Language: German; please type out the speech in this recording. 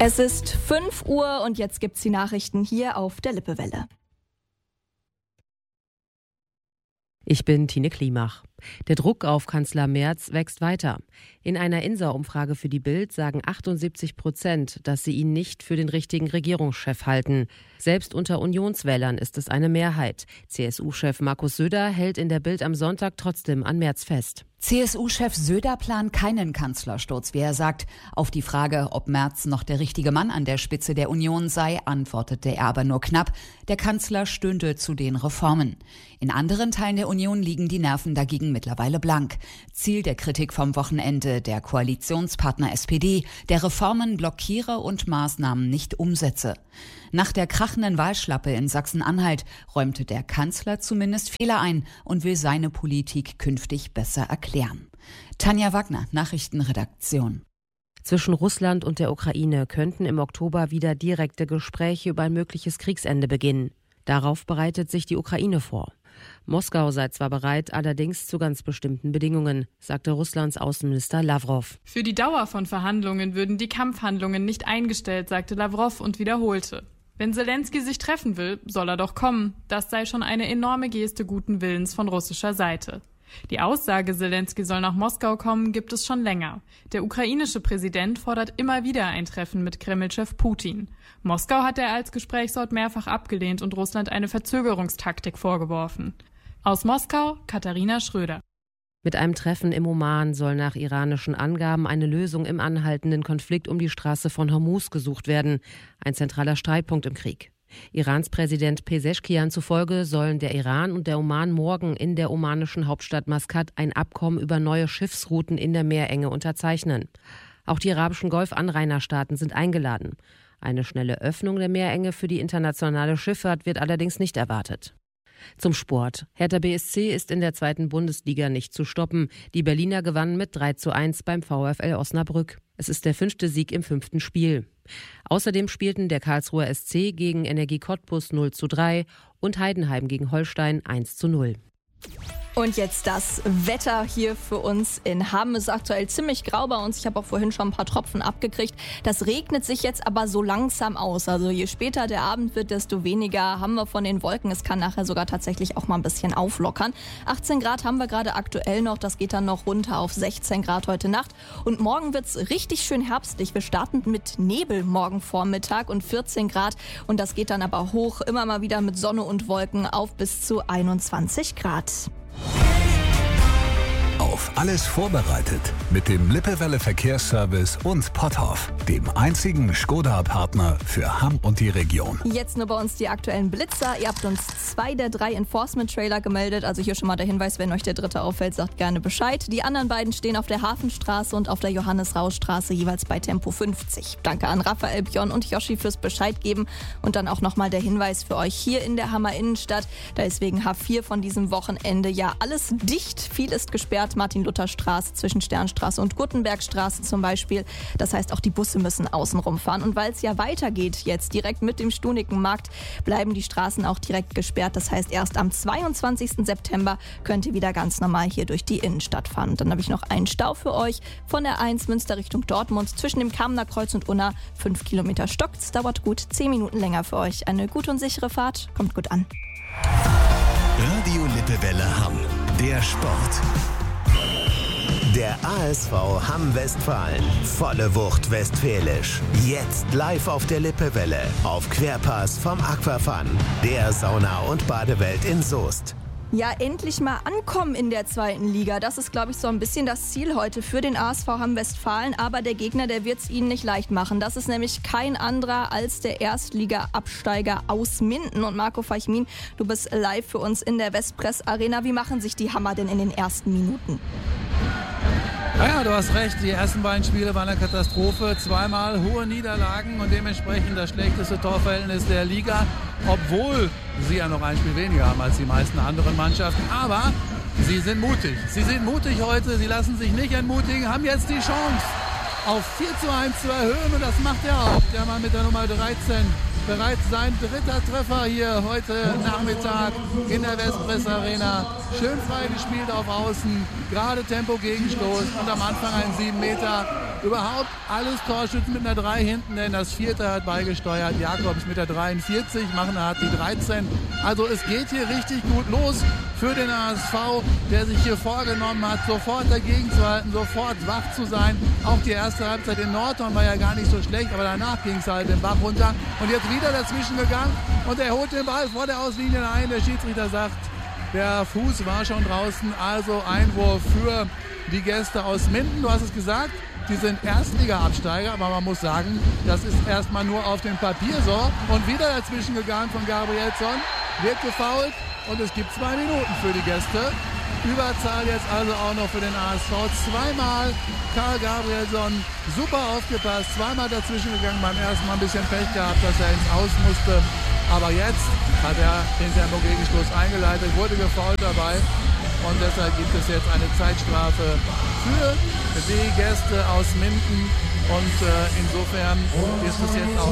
Es ist 5 Uhr und jetzt gibt's die Nachrichten hier auf der Lippewelle. Ich bin Tine Klimach. Der Druck auf Kanzler Merz wächst weiter. In einer INSA-Umfrage für die Bild sagen 78%, dass sie ihn nicht für den richtigen Regierungschef halten. Selbst unter Unionswählern ist es eine Mehrheit. CSU-Chef Markus Söder hält in der Bild am Sonntag trotzdem an Merz fest. CSU-Chef Söder plant keinen Kanzlersturz, wie er sagt. Auf die Frage, ob Merz noch der richtige Mann an der Spitze der Union sei, antwortete er aber nur knapp. Der Kanzler stünde zu den Reformen. In anderen Teilen der Union liegen die Nerven dagegen mittlerweile blank. Ziel der Kritik vom Wochenende der Koalitionspartner SPD, der Reformen blockiere und Maßnahmen nicht umsetze. Nach der krachenden Wahlschlappe in Sachsen-Anhalt räumte der Kanzler zumindest Fehler ein und will seine Politik künftig besser erklären. Tanja Wagner, Nachrichtenredaktion. Zwischen Russland und der Ukraine könnten im Oktober wieder direkte Gespräche über ein mögliches Kriegsende beginnen. Darauf bereitet sich die Ukraine vor. Moskau sei zwar bereit, allerdings zu ganz bestimmten Bedingungen, sagte Russlands Außenminister Lavrov. Für die Dauer von Verhandlungen würden die Kampfhandlungen nicht eingestellt, sagte Lavrov und wiederholte. Wenn Selenskyj sich treffen will, soll er doch kommen. Das sei schon eine enorme Geste guten Willens von russischer Seite. Die Aussage, Selenskyj soll nach Moskau kommen, gibt es schon länger. Der ukrainische Präsident fordert immer wieder ein Treffen mit Kreml-Chef Putin. Moskau hat er als Gesprächsort mehrfach abgelehnt und Russland eine Verzögerungstaktik vorgeworfen. Aus Moskau, Katharina Schröder. Mit einem Treffen im Oman soll nach iranischen Angaben eine Lösung im anhaltenden Konflikt um die Straße von Hormuz gesucht werden, ein zentraler Streitpunkt im Krieg. Irans Präsident Pezeshkian zufolge sollen der Iran und der Oman morgen in der omanischen Hauptstadt Maskat ein Abkommen über neue Schiffsrouten in der Meerenge unterzeichnen. Auch die arabischen Golfanrainerstaaten sind eingeladen. Eine schnelle Öffnung der Meerenge für die internationale Schifffahrt wird allerdings nicht erwartet. Zum Sport. Hertha BSC ist in der 2. Bundesliga nicht zu stoppen. Die Berliner gewannen mit 3:1 beim VfL Osnabrück. Es ist der 5. Sieg im 5. Spiel. Außerdem spielten der Karlsruher SC gegen Energie Cottbus 0:3 und Heidenheim gegen Holstein 1:0. Und jetzt das Wetter hier für uns in Hamm. Es ist aktuell ziemlich grau bei uns. Ich habe auch vorhin schon ein paar Tropfen abgekriegt. Das regnet sich jetzt aber so langsam aus. Also je später der Abend wird, desto weniger haben wir von den Wolken. Es kann nachher sogar tatsächlich auch mal ein bisschen auflockern. 18 Grad haben wir gerade aktuell noch. Das geht dann noch runter auf 16 Grad heute Nacht. Und morgen wird's richtig schön herbstlich. Wir starten mit Nebel morgen Vormittag und 14 Grad. Und das geht dann aber hoch, immer mal wieder mit Sonne und Wolken auf bis zu 21 Grad. Auf alles vorbereitet mit dem Lippewelle Verkehrsservice und Potthoff, dem einzigen Skoda-Partner für Hamm und die Region. Jetzt nur bei uns die aktuellen Blitzer. Ihr habt uns 2 der 3 Enforcement-Trailer gemeldet. Also hier schon mal der Hinweis, wenn euch der 3. auffällt, sagt gerne Bescheid. Die anderen beiden stehen auf der Hafenstraße und auf der Johannes-Rausch-Straße jeweils bei Tempo 50. Danke an Raphael, Björn und Yoshi fürs Bescheid geben. Und dann auch nochmal der Hinweis für euch hier in der Hammer Innenstadt. Da ist wegen H4 von diesem Wochenende ja alles dicht. Viel ist gesperrt. Martin-Luther-Straße zwischen Sternstraße und Guttenbergstraße zum Beispiel. Das heißt, auch die Busse müssen außen rumfahren. Und weil es ja weitergeht jetzt direkt mit dem Stunikenmarkt, bleiben die Straßen auch direkt gesperrt. Das heißt, erst am 22. September könnt ihr wieder ganz normal hier durch die Innenstadt fahren. Und dann habe ich noch einen Stau für euch von der 1 Münster Richtung Dortmund zwischen dem Kamener Kreuz und Unna. 5 Kilometer stockt. Es dauert gut 10 Minuten länger für euch. Eine gute und sichere Fahrt. Kommt gut an. Radio Lippewelle Hamm. Der Sport. Der ASV Hamm-Westfalen. Volle Wucht westfälisch. Jetzt live auf der Lippewelle. Auf Querpass vom Aquafun. Der Sauna- und Badewelt in Soest. Ja, endlich mal ankommen in der 2. Liga. Das ist, glaube ich, so ein bisschen das Ziel heute für den ASV Hamm-Westfalen. Aber der Gegner, der wird es ihnen nicht leicht machen. Das ist nämlich kein anderer als der Erstliga-Absteiger aus Minden. Und Marco Feichmin, du bist live für uns in der Westpress Arena. Wie machen sich die Hammer denn in den ersten Minuten? Ja, du hast recht. Die ersten beiden Spiele waren eine Katastrophe. 2-mal hohe Niederlagen und dementsprechend das schlechteste Torverhältnis der Liga. Obwohl sie ja noch ein Spiel weniger haben als die meisten anderen Mannschaften. Aber sie sind mutig. Sie sind mutig heute. Sie lassen sich nicht entmutigen. Haben jetzt die Chance auf 4:1 zu erhöhen. Und das macht er auch. Der Mann mit der Nummer 13. Bereits sein 3. Treffer hier heute Nachmittag in der Westpress Arena. Schön frei gespielt auf Außen, gerade Tempo Gegenstoß und am Anfang ein 7 Meter. Überhaupt alles Torschützen mit einer 3 hinten, denn das 4. hat beigesteuert. Jakobs mit der 43, Machner hat die 13. Also es geht hier richtig gut los für den HSV, der sich hier vorgenommen hat, sofort dagegen zu halten, sofort wach zu sein. Auch die erste Halbzeit in Nordhorn war ja gar nicht so schlecht, aber danach ging es halt den Bach runter. Und jetzt wieder dazwischen gegangen und er holt den Ball vor der Auslinie ein. Der Schiedsrichter sagt, der Fuß war schon draußen, also Einwurf für die Gäste aus Minden. Du hast es gesagt, die sind Erstliga-Absteiger, aber man muss sagen, das ist erstmal nur auf dem Papier so. Und wieder dazwischen gegangen von Gabrielsson, wird gefoult und es gibt 2 Minuten für die Gäste. Überzahl jetzt also auch noch für den HSV. Zweimal Karl Gabrielsson, super aufgepasst, zweimal dazwischen gegangen, beim ersten Mal ein bisschen Pech gehabt, dass er ins Aus musste. Aber jetzt hat er den Tempo-Gegenstoß eingeleitet, wurde gefoult dabei. Und deshalb gibt es jetzt eine Zeitstrafe für die Gäste aus Minden. Und insofern ist es jetzt auch